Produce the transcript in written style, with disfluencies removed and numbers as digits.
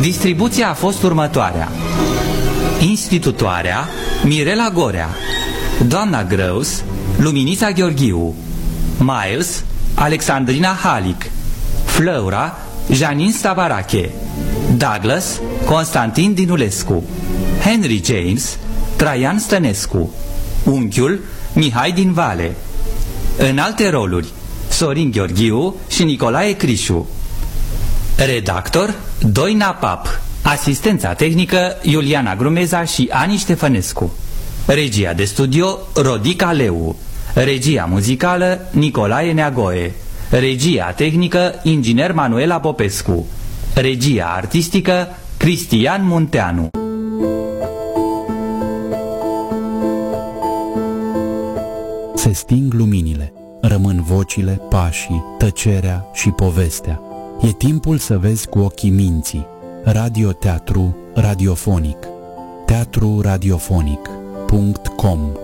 Distribuția a fost următoarea: institutoarea Mirela Gorea, doamna Grăus Luminița Gheorghiu, Miles Alexandrina Halic, Flăura Janin Stavarache, Douglas Constantin Dinulescu, Henry James Traian Stănescu, unchiul Mihai din Vale. În alte roluri Sorin Gheorghiu și Nicolae Crișu. Redactor Doina Pap. Asistența tehnică Iuliana Grumeza și Ani Ștefănescu. Regia de studio Rodica Leu. Regia muzicală Nicolae Neagoe. Regia tehnică Inginer Manuela Popescu. Regia artistică Cristian Munteanu. Se sting luminile, rămân vocile, pașii, tăcerea și povestea. E timpul să vezi cu ochii minții. Radioteatru radiofonic. teatruradiofonic.com